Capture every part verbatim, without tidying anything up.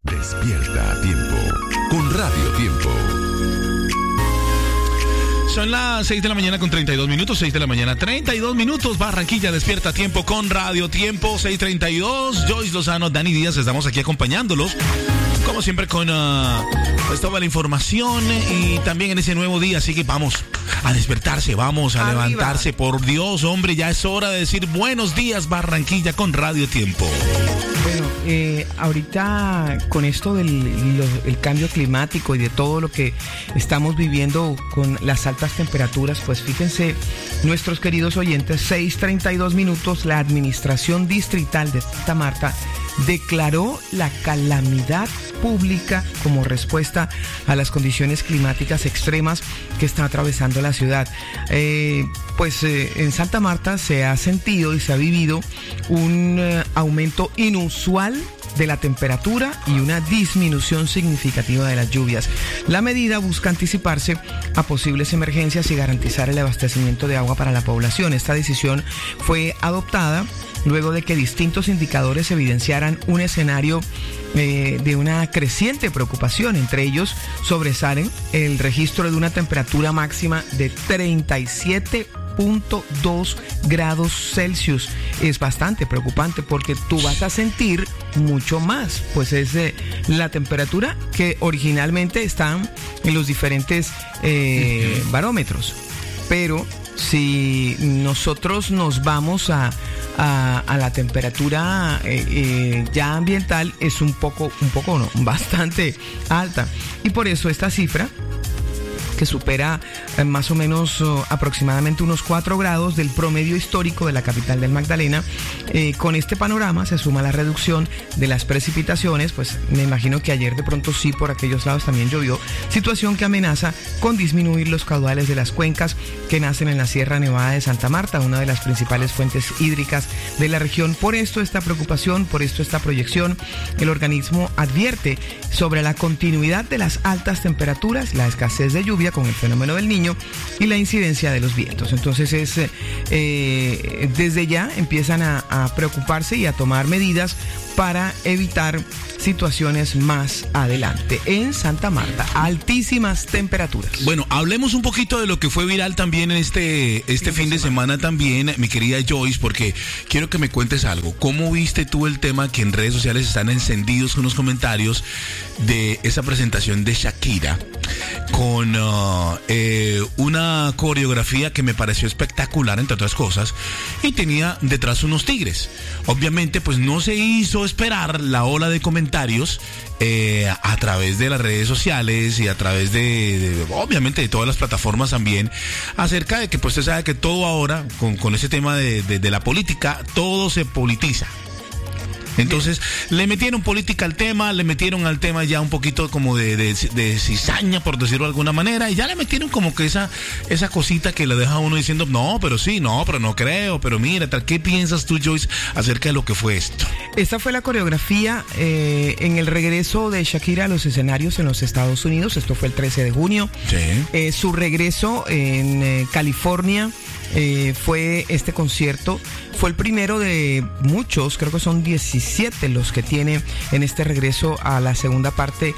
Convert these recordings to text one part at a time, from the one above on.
Despierta a tiempo con Radio Tiempo. Son las seis de la mañana con treinta y dos minutos, seis de la mañana, treinta y dos minutos, Barranquilla despierta a tiempo con Radio Tiempo, seis treinta y dos, Joyce Lozano, Dani Díaz, estamos aquí acompañándolos, como siempre con uh, pues toda la información y también en ese nuevo día, así que vamos a despertarse, vamos a Arriba. levantarse, por Dios, hombre, ya es hora de decir buenos días Barranquilla con Radio Tiempo. Bueno, eh, ahorita con esto del lo, el cambio climático y de todo lo que estamos viviendo con las altas temperaturas, pues fíjense, nuestros queridos oyentes, seis treinta y dos minutos, la Administración Distrital de Santa Marta declaró la calamidad pública como respuesta a las condiciones climáticas extremas que está atravesando la ciudad. Eh, pues eh, en Santa Marta se ha sentido y se ha vivido un eh, aumento inusual de la temperatura y una disminución significativa de las lluvias. La medida busca anticiparse a posibles emergencias y garantizar el abastecimiento de agua para la población. Esta decisión fue adoptada luego de que distintos indicadores evidenciaran un escenario eh, de una creciente preocupación. Entre ellos sobresalen el registro de una temperatura máxima de treinta y siete punto dos grados Celsius. Es bastante preocupante porque tú vas a sentir mucho más, pues es eh, la temperatura que originalmente está en los diferentes eh, barómetros. Pero si nosotros nos vamos a, a, a la temperatura eh, eh, ya ambiental, es un poco, un poco no, bastante alta. Y por eso esta cifra, que supera eh, más o menos uh, aproximadamente unos cuatro grados del promedio histórico de la capital del Magdalena. Eh, con este panorama se suma la reducción de las precipitaciones, pues me imagino que ayer de pronto sí por aquellos lados también llovió, situación que amenaza con disminuir los caudales de las cuencas que nacen en la Sierra Nevada de Santa Marta, una de las principales fuentes hídricas de la región. Por esto esta preocupación, por esto esta proyección, el organismo advierte sobre la continuidad de las altas temperaturas, la escasez de lluvia con el fenómeno del Niño y la incidencia de los vientos. Entonces es eh, desde ya empiezan a, a preocuparse y a tomar medidas para evitar situaciones más adelante. En Santa Marta, altísimas temperaturas. Bueno, hablemos un poquito de lo que fue viral también en este, este fin, fin de semana. semana también, mi querida Joyce, porque quiero que me cuentes algo. ¿Cómo viste tú el tema que en redes sociales están encendidos con los comentarios de esa presentación de Shakira con uh, eh, una coreografía que me pareció espectacular, entre otras cosas, y tenía detrás unos tigres? Obviamente, pues no se hizo esperar la ola de comentarios eh, a través de las redes sociales y a través de, de, obviamente, de todas las plataformas también, acerca de que, pues, usted sabe que todo ahora, con, con ese tema de, de, de la política, todo se politiza. Entonces, le metieron política al tema, le metieron al tema ya un poquito como de, de, de cizaña, por decirlo de alguna manera, y ya le metieron como que esa, esa cosita que le deja a uno diciendo, no, pero sí, no, pero no creo, pero mira, tal. ¿Qué piensas tú, Joyce, acerca de lo que fue esto? Esta fue la coreografía eh, en el regreso de Shakira a los escenarios en los Estados Unidos. Esto fue el trece de junio. Sí. Eh, su regreso en eh, California. Eh, fue este concierto, fue el primero de muchos, creo que son diecisiete los que tiene en este regreso a la segunda parte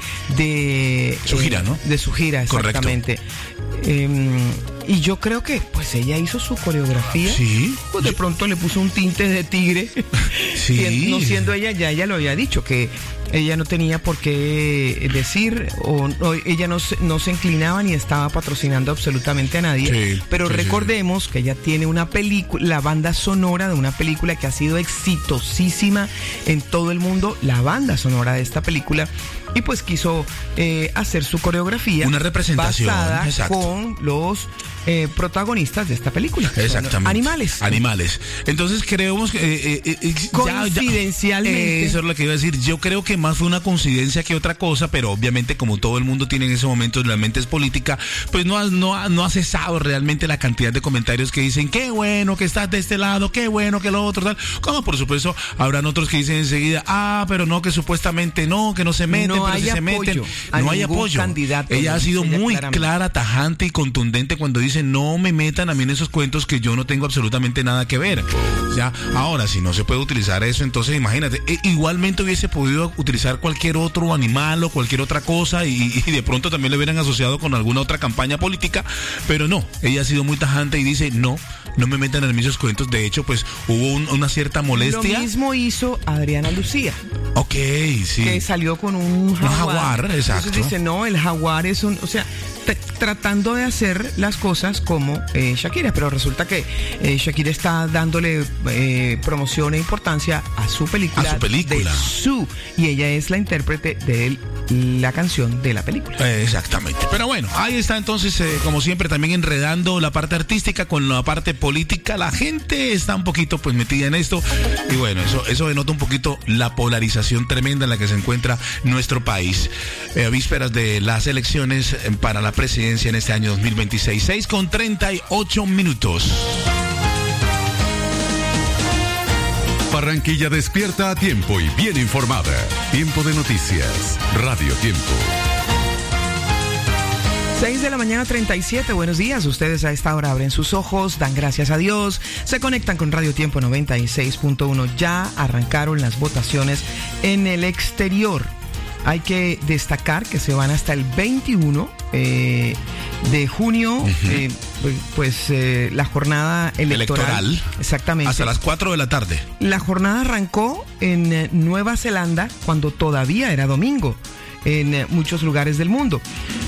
de su gira, eh, ¿no? De su gira, exactamente. Eh, y yo creo que pues ella hizo su coreografía. Sí. Pues de pronto le puso un tinte de tigre. Sí. No siendo ella, ya ella lo había dicho, que ella no tenía por qué decir, o, o ella no se, no se inclinaba ni estaba patrocinando absolutamente a nadie. Sí, pero sí, recordemos sí. que ella tiene una película, la banda sonora de una película que ha sido exitosísima en todo el mundo, la banda sonora de esta película, y pues quiso eh, hacer su coreografía. Una representación basada exacto. con los eh, protagonistas de esta película. Exactamente. Animales. Animales. Entonces creemos que... Eh, eh, eh, Coincidencialmente. Ya, ya, eso es lo que iba a decir. Yo creo que más fue una coincidencia que otra cosa, pero obviamente como todo el mundo tiene en ese momento la mente es política, pues no ha, no, ha, no ha cesado realmente la cantidad de comentarios que dicen qué bueno que estás de este lado, qué bueno que lo otro, tal. Como por supuesto habrán otros que dicen enseguida, ah, pero no, que supuestamente no, que no se meten, no pero hay si apoyo se meten, no hay apoyo. Candidato, ella ha sido ella muy claramente. clara, tajante y contundente cuando dice no me metan a mí en esos cuentos que yo no tengo absolutamente nada que ver. Ya, ahora si no se puede utilizar eso, entonces imagínate, e, igualmente hubiese podido utilizar utilizar cualquier otro animal o cualquier otra cosa y, y de pronto también le hubieran asociado con alguna otra campaña política, pero no, ella ha sido muy tajante y dice no, no me metan en mis cuentos. De hecho, pues hubo un, una cierta molestia. Lo mismo hizo Adriana Lucía. Ok, sí. Que salió con un jaguar. Un jaguar, exacto. Entonces dice, no, el jaguar es un, o sea, t- tratando de hacer las cosas como eh, Shakira, pero resulta que eh, Shakira está dándole eh, promoción e importancia a su película. A su película. De su, y ella es la intérprete de la canción de la película. Eh, exactamente. Pero bueno, ahí está entonces, eh, como siempre, también enredando la parte artística con la parte política. La gente está un poquito pues metida en esto y bueno, eso, eso denota un poquito la polarización tremenda en la que se encuentra nuestro país. Eh, vísperas de las elecciones para la presidencia en este año dos mil veintiséis. seis con treinta y ocho minutos. Barranquilla despierta a tiempo y bien informada. Tiempo de noticias. Radio Tiempo. seis de la mañana, treinta y siete. Buenos días. Ustedes a esta hora abren sus ojos, dan gracias a Dios, se conectan con Radio Tiempo noventa y seis punto uno. Ya arrancaron las votaciones en el exterior. Hay que destacar que se van hasta el veintiuno eh, de junio, uh-huh. eh, pues eh, la jornada electoral. Electoral. Exactamente. Hasta las cuatro de la tarde. La jornada arrancó en eh, Nueva Zelanda cuando todavía era domingo en eh, muchos lugares del mundo.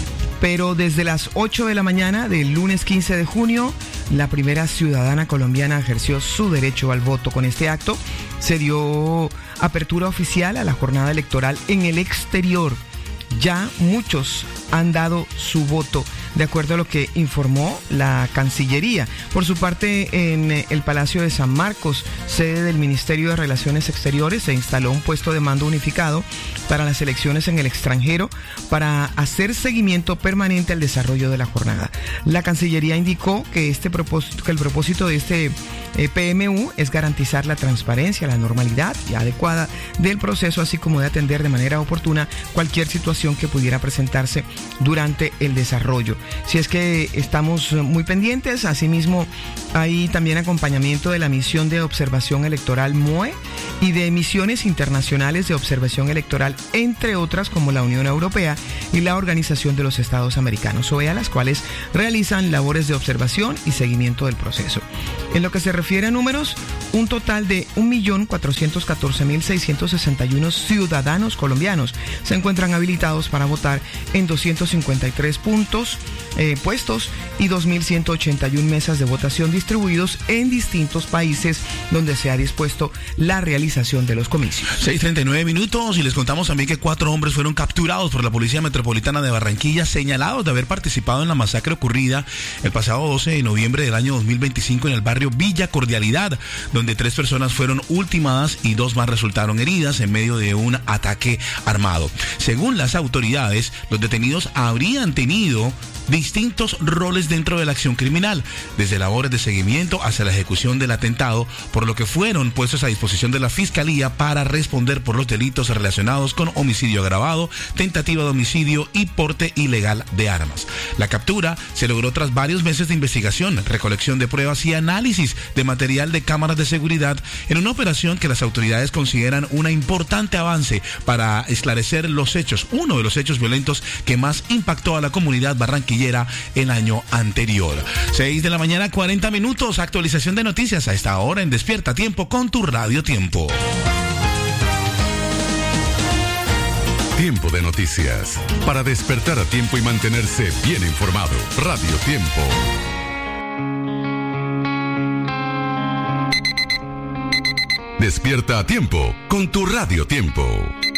Pero desde las ocho de la mañana del lunes quince de junio, la primera ciudadana colombiana ejerció su derecho al voto. Con este acto se dio apertura oficial a la jornada electoral en el exterior. Ya muchos han dado su voto, de acuerdo a lo que informó la Cancillería. Por su parte, en el Palacio de San Marcos, sede del Ministerio de Relaciones Exteriores, se instaló un puesto de mando unificado para las elecciones en el extranjero para hacer seguimiento permanente al desarrollo de la jornada. La Cancillería indicó que, este propósito, que el propósito de este eh, P M U es garantizar la transparencia, la normalidad y adecuada del proceso, así como de atender de manera oportuna cualquier situación que pudiera presentarse durante el desarrollo. Si es que estamos muy pendientes, asimismo hay también acompañamiento de la misión de observación electoral M O E y de misiones internacionales de observación electoral, entre otras como la Unión Europea y la Organización de los Estados Americanos, O E A, las cuales realizan labores de observación y seguimiento del proceso. En lo que se refiere a números, un total de un millón cuatrocientos catorce mil seiscientos sesenta y uno ciudadanos colombianos se encuentran habilitados para votar en doscientos cincuenta y tres puntos, eh, puestos y dos mil ciento ochenta y una mesas de votación distribuidos en distintos países donde se ha dispuesto la realización de los comicios. seis treinta y nueve minutos y les contamos también que cuatro hombres fueron capturados por la Policía Metropolitana de Barranquilla, señalados de haber participado en la masacre ocurrida el pasado doce de noviembre del año dos mil veinticinco en el barrio Villa Cordialidad, donde tres personas fueron ultimadas y dos más resultaron heridas en medio de un ataque armado. Según las autoridades, los detenidos habrían tenido distintos roles dentro de la acción criminal, desde labores de seguimiento hasta la ejecución del atentado, por lo que fueron puestos a disposición de la Fiscalía para responder por los delitos relacionados con homicidio agravado, tentativa de homicidio y porte ilegal de armas. La captura se logró tras varios meses de investigación, recolección de pruebas y análisis de material de cámaras de seguridad en una operación que las autoridades consideran un importante avance para esclarecer los hechos, uno de los hechos violentos que más impactó a la comunidad barranquillera el año anterior. seis de la mañana, cuarenta minutos, actualización de noticias a esta hora en Despierta Tiempo con tu Radio Tiempo. Tiempo de noticias, para despertar a tiempo y mantenerse bien informado. Radio Tiempo. Despierta a tiempo con tu Radio Tiempo.